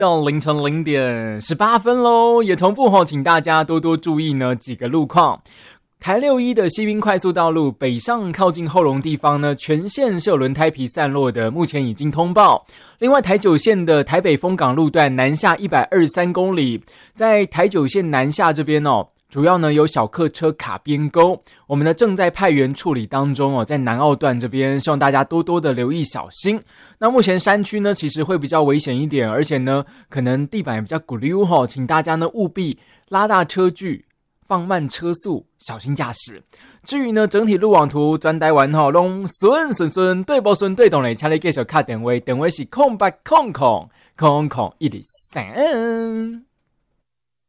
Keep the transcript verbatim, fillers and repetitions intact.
到凌晨零点十八分咯，也同步吼，请大家多多注意呢几个路况。台六一的西滨快速道路北上靠近后龙地方呢，全线是有轮胎皮散落的，目前已经通报。另外台九线的台北丰港路段南下一百二十三公里，在台九线南下这边哦，主要呢有小客车卡边沟，我们呢正在派员处理当中哦，在南澳段这边，希望大家多多的留意小心。那目前山区呢其实会比较危险一点，而且呢可能地板也比较骨溜吼，请大家呢务必拉大车距，放慢车速，小心驾驶。至于呢整体路网图专台完吼，拢顺顺顺对不顺对动嘞，请你继续打电话，电话是空八空空空空一二三。